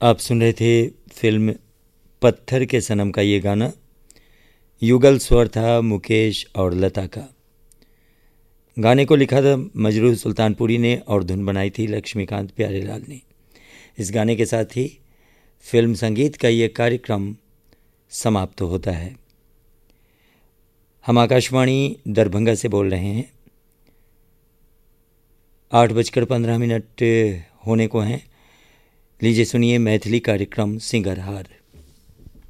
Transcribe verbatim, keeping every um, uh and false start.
आप सुन रहे थे फिल्म पत्थर के सनम का ये गाना। युगल स्वर था मुकेश और लता का। गाने को लिखा था मजरूह सुल्तानपुरी ने और धुन बनाई थी लक्ष्मीकांत प्यारेलाल ने। इस गाने के साथ ही फिल्म संगीत का ये कार्यक्रम समाप्त तो होता है। हम आकाशवाणी दरभंगा से बोल रहे हैं। आठ बजकर पंद्रह मिनट होने को हैं। लीजिए सुनिए मैथिली कार्यक्रम सिंगरहार।